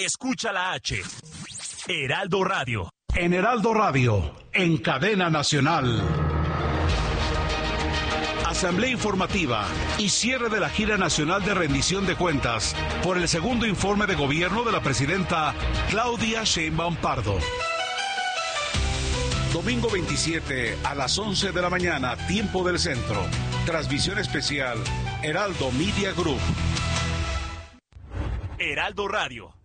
escucha la H. Heraldo Radio. En Heraldo Radio, en cadena nacional. Asamblea informativa y cierre de la gira nacional de rendición de cuentas por el segundo informe de gobierno de la presidenta Claudia Sheinbaum Pardo. Domingo 27 a las 11 de la mañana, tiempo del centro. Transmisión especial, Heraldo Media Group. Heraldo Radio.